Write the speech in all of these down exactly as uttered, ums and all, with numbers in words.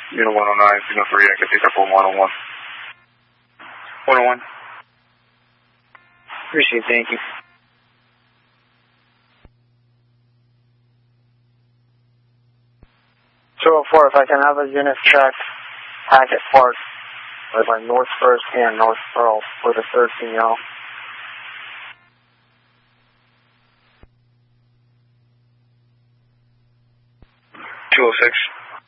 Unit one oh nine, signal three, I can pick up on one oh one. one oh one. Appreciate it, thank you. two oh four, if I can have a unit check Hackett Park, with my North First and North Pearl for the third C L. two oh six.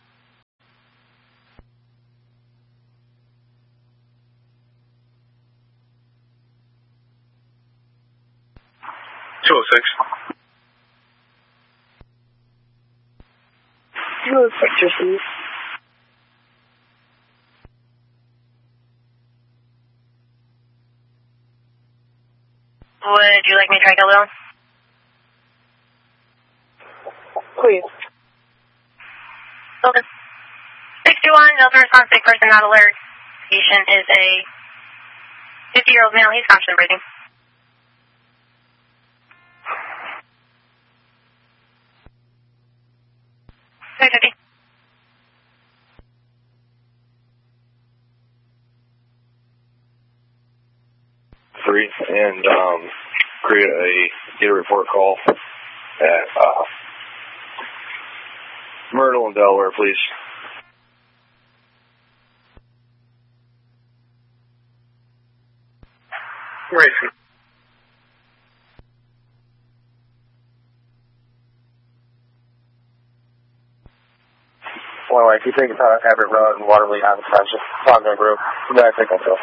two oh six. two oh six, received. Would you like me to try Gilville? Please. Okay. six two one, Delta response, big person not alert. Patient is a fifty-year-old male. He's conscious and breathing. three fifty. Three, and um, create a, get a report call at uh, Myrtle in Delaware, please. Right. Well, if you take us out of Everett Road and Waterloo Avenue, just Congo Group, you better take us off.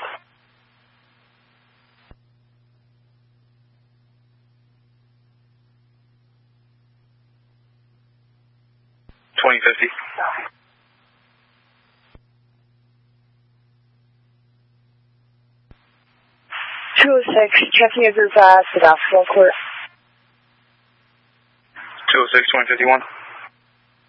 twenty fifty. two oh six, checking a group at the basketball court. two oh six, twenty fifty-one.